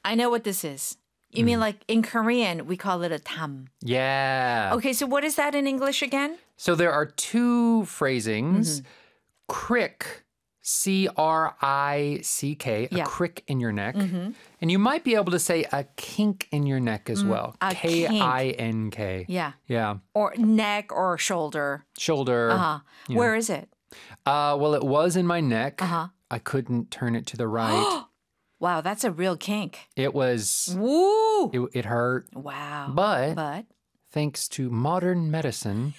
I know what this is. You mean like in Korean, we call it a tam. Yeah. Okay, so what is that in English again? So there are two phrasings. Crick, C-R-I-C-K, a Yeah. crick in your neck. And you might be able to say a kink in your neck as well. A kink. K-I-N-K. Yeah. Yeah. Or neck or shoulder. Shoulder. Where is it? Well, it was in my neck. I couldn't turn it to the right. Wow, that's a real kink. It was, Woo! it hurt. Wow. But thanks to modern medicine,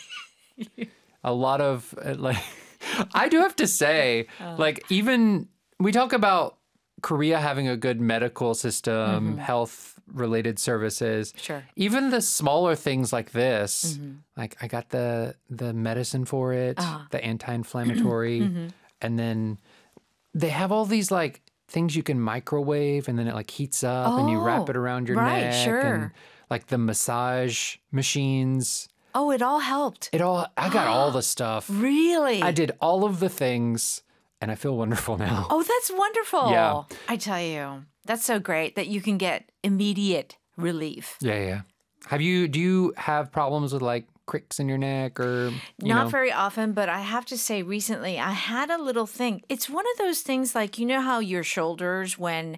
a lot of, I do have to say, even we talk about Korea having a good medical system, health-related services. Sure. Even the smaller things like this, like I got the medicine for it, the anti-inflammatory, and then they have all these like things you can microwave, and then it like heats up, and you wrap it around your neck. Sure. And like the massage machines. Oh, it all helped. I got all the stuff. Really? I did all of the things, and I feel wonderful now. Oh, that's wonderful. Yeah. I tell you, that's so great that you can get immediate relief. Yeah. Do you have problems with like cricks in your neck or, Not very often, but I have to say recently I had a little thing. It's one of those things like, you know how your shoulders, when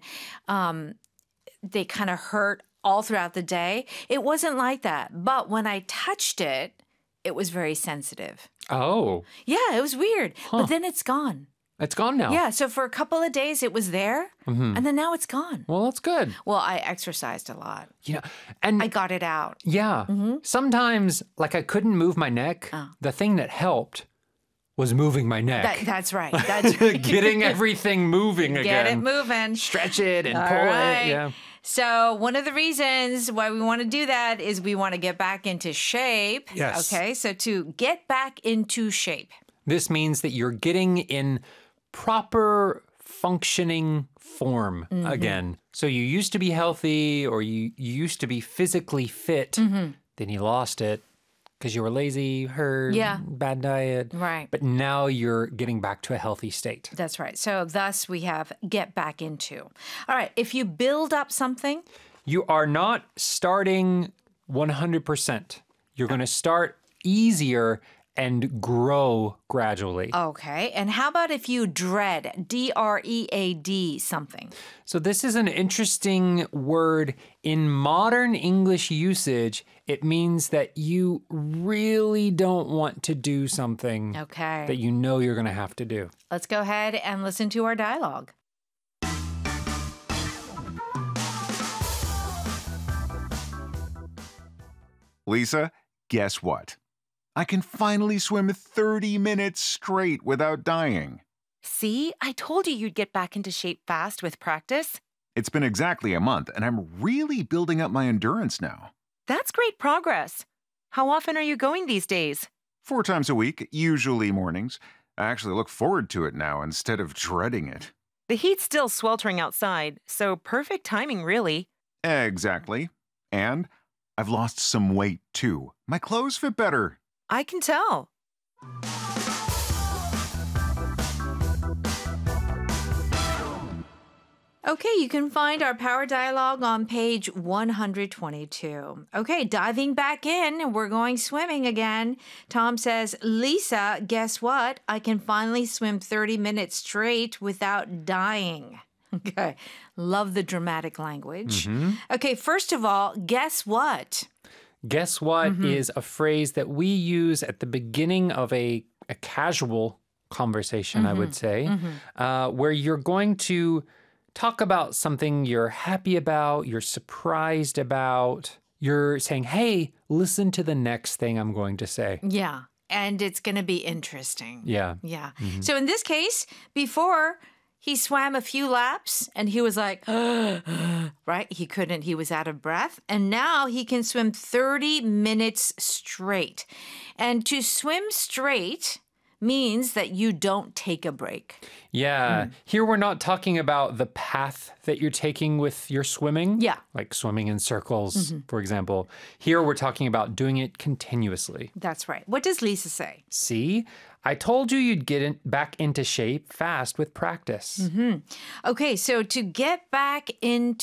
they kind of hurt all throughout the day? It wasn't like that. But when I touched it, it was very sensitive. Oh. Yeah, it was weird. But then it's gone. It's gone now. Yeah, so for a couple of days it was there, and then now it's gone. Well, that's good. Well, I exercised a lot. And I got it out. yeah, sometimes like I couldn't move my neck. The thing that helped was moving my neck. That's right. That's right. Getting everything moving again. Get it moving. Stretch it and All pull right. it. Yeah. So one of the reasons why we want to do that is we want to get back into shape. Yes. Okay, so to get back into shape. This means that you're getting in proper functioning form again. So you used to be healthy, or you used to be physically fit, then you lost it because you were lazy, hurt, bad diet. Right. But now you're getting back to a healthy state. That's right. So thus we have get back into. All right, if you build up something. You are not starting 100%. You're going to start easier and grow gradually. Okay. And how about if you dread, D-R-E-A-D something? So this is an interesting word. In modern English usage, it means that you really don't want to do something Okay. that you know you're going to have to do. Let's go ahead and listen to our dialogue. Lisa, guess what? I can finally swim 30 minutes straight without dying. See, I told you you'd get back into shape fast with practice. It's been exactly a month, and I'm really building up my endurance now. That's great progress. How often are you going these days? 4 times a week, usually mornings. I actually look forward to it now instead of dreading it. The heat's still sweltering outside, so perfect timing, really. Exactly. And I've lost some weight, too. My clothes fit better. I can tell. Okay, you can find our power dialogue on page 122. Okay, diving back in, we're going swimming again. Tom says, Lisa, guess what? I can finally swim 30 minutes straight without dying. Okay, love the dramatic language. Okay, first of all, guess what? Guess what is a phrase that we use at the beginning of a casual conversation, I would say, where you're going to talk about something you're happy about, you're surprised about. You're saying, hey, listen to the next thing I'm going to say. Yeah, and it's going to be interesting. Yeah. Yeah. So in this case, before he swam a few laps and he was like, right? He couldn't, he was out of breath. And now he can swim 30 minutes straight. And to swim straight means that you don't take a break. Yeah. Here we're not talking about the path that you're taking with your swimming. Yeah. Like swimming in circles, for example. Here we're talking about doing it continuously. That's right. What does Lisa say? See? I told you you'd get back into shape fast with practice. Okay, so to get back into